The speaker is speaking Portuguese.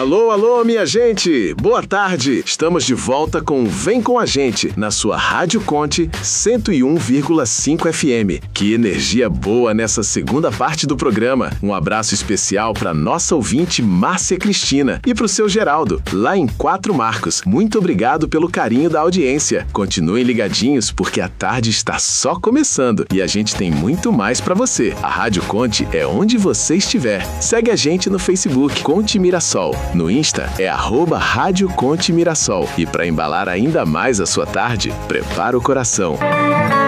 Alô, alô, minha gente! Boa tarde! Estamos de volta com Vem Com a Gente, na sua Rádio Conte 101,5 FM. Que energia boa nessa segunda parte do programa. Um abraço especial para nossa ouvinte Márcia Cristina e para o seu Geraldo, lá em Quatro Marcos. Muito obrigado pelo carinho da audiência. Continuem ligadinhos porque a tarde está só começando e a gente tem muito mais para você. A Rádio Conte é onde você estiver. Segue a gente no Facebook, Conte Mirassol. No Insta é @Rádio Conte Mirassol. E para embalar ainda mais a sua tarde, prepara o coração.